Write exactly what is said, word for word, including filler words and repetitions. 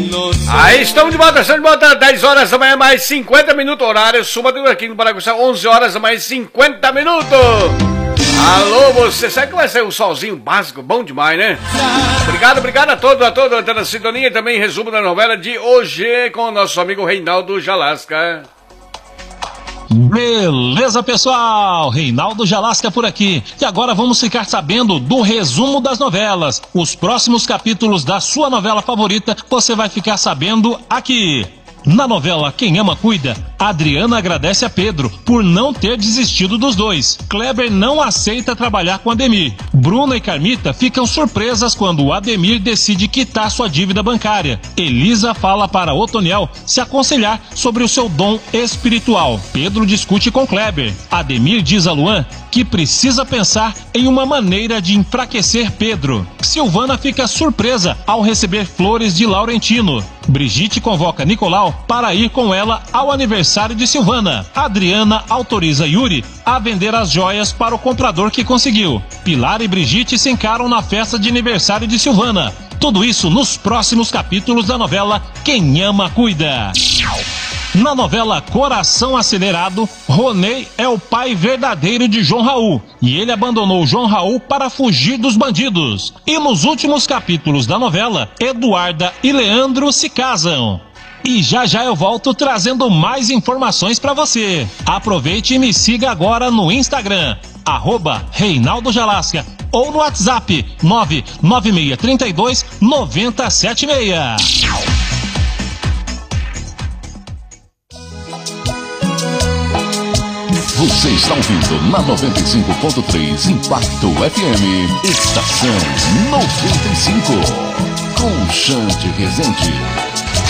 Aí estamos de volta, estamos de volta, dez horas da manhã, mais cinquenta minutos, horário Sumaturo aqui no Paraguai, onze horas mais cinquenta minutos. Alô, você, sabe que vai ser um solzinho básico, bom demais, né? Obrigado, obrigado a todos, a todos, a sintonia e também resumo da novela de hoje com o nosso amigo Reinaldo Jalasca. Beleza, pessoal? Reinaldo Jalasca por aqui. E agora vamos ficar sabendo do resumo das novelas. Os próximos capítulos da sua novela favorita você vai ficar sabendo aqui. Na novela Quem Ama Cuida, Adriana agradece a Pedro por não ter desistido dos dois. Kleber não aceita trabalhar com Ademir. Bruna e Carmita ficam surpresas quando o Ademir decide quitar sua dívida bancária. Elisa fala para Otoniel se aconselhar sobre o seu dom espiritual. Pedro discute com Kleber. Ademir diz a Luan que precisa pensar em uma maneira de enfraquecer Pedro. Silvana fica surpresa ao receber flores de Laurentino. Brigitte convoca Nicolau para ir com ela ao aniversário de Silvana. Adriana autoriza Yuri a vender as joias para o comprador que conseguiu. Pilar e Brigitte se encaram na festa de aniversário de Silvana. Tudo isso nos próximos capítulos da novela Quem Ama Cuida. Na novela Coração Acelerado, Ronei é o pai verdadeiro de João Raul e ele abandonou João Raul para fugir dos bandidos. E nos últimos capítulos da novela, Eduarda e Leandro se casam. E já já eu volto trazendo mais informações para você. Aproveite e me siga agora no Instagram, arroba Reinaldo Jalasca, ou no WhatsApp nove nove seis três dois nove zero sete seis. Você está ouvindo na noventa e cinco ponto três Impacto F M, Estação noventa e cinco, com Xande Rezende.